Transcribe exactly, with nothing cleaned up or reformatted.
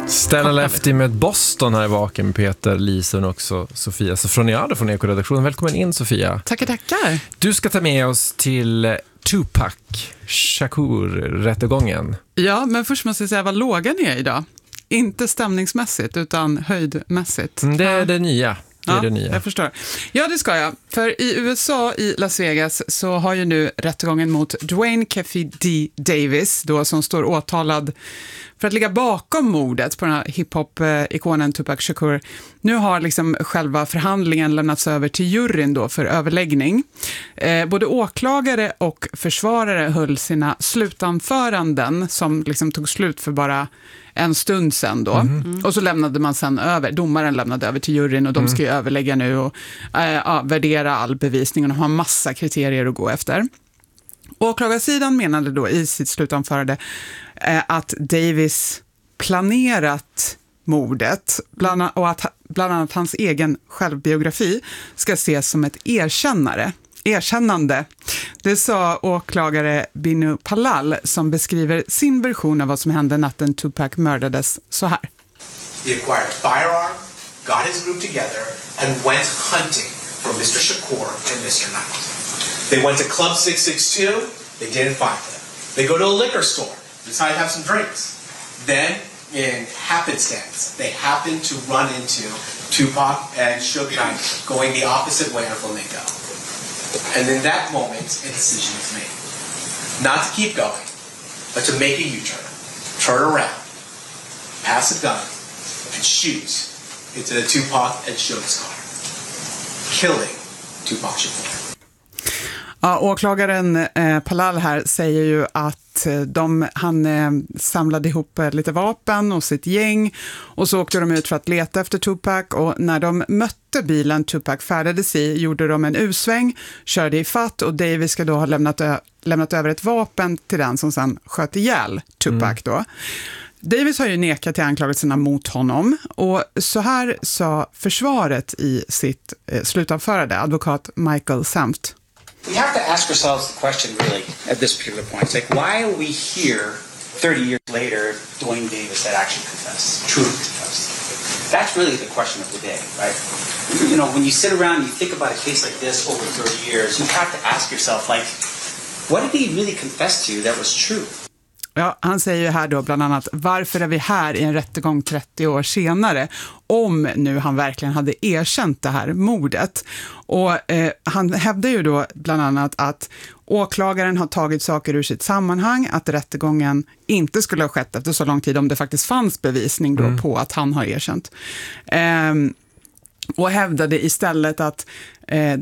Stella Lefty med Boston här i vaken, Peter, Lisa och också Sofia Sofroniado från Eko-redaktionen. Välkommen in, Sofia. Tackar, tackar. Du ska ta med oss till Tupac Shakur-rättegången. Ja, men först måste jag säga vad låga ni är idag. Inte stämningsmässigt, utan höjdmässigt. Det är det nya. Det är ja, det nya. Jag förstår. Ja, det ska jag. För i U S A, i Las Vegas, så har ju nu rättegången mot Dwayne Keffe D. Davis, då, som står åtalad för att ligga bakom mordet på den här hiphop-ikonen Tupac Shakur. Nu har liksom själva förhandlingen lämnats över till juryn då för överläggning. Eh, både åklagare och försvarare höll sina slutanföranden som liksom tog slut för bara en stund sedan då. Mm. Och så lämnade man sen över, domaren lämnade över till juryn och de ska ju mm. överlägga nu och äh, ja, värdera all bevisning och de har massa kriterier att gå efter. Åklagarsidan menade då i sitt slutanförande äh, att Davis planerat mordet bland, och att bland annat hans egen självbiografi ska ses som ett erkännare. Erkännande. Det sa åklagare Binu Palal som beskriver sin version av vad som hände natten Tupac mördades så här. He acquired a firearm, got his group together and went hunting for mister Shakur and mister Knight. They went to Club six six two, they didn't find them. They go to a liquor store, decide to have some drinks. Then, in happenstance, they happen to run into Tupac and Suge Knight going the opposite way of Flamingo. And in that moment, a decision is made. Not to keep going, but to make a U-turn. Turn around, pass a gun, and shoot into the Tupac and Suge's car. Killing Tupac Shakur. Ja, åklagaren eh, Palal här säger ju att de, han eh, samlade ihop eh, lite vapen och sitt gäng och så åkte de ut för att leta efter Tupac och när de mötte bilen Tupac färdades i gjorde de en U-sväng, körde i fatt och Davis ska då ha lämnat, ö- lämnat över ett vapen till den som sedan sköt ihjäl Tupac mm. då. Davis har ju nekat till anklagelserna mot honom och så här sa försvaret i sitt eh, slutanförande, advokat Michael Samft. We have to ask ourselves the question really at this particular point. It's like, why are we here thirty years later if Dwayne Davis had actually confessed, truly confessed? That's really the question of the day, right? You know, when you sit around and you think about a case like this over thirty years, you have to ask yourself, like, what did he really confess to that was true? Ja, han säger ju här då bland annat, varför är vi här i en rättegång trettio år senare om nu han verkligen hade erkänt det här mordet. Och eh, han hävdar ju då bland annat att åklagaren har tagit saker ur sitt sammanhang, att rättegången inte skulle ha skett efter så lång tid om det faktiskt fanns bevisning då mm. på att han har erkänt. Eh, och hävdade istället att eh,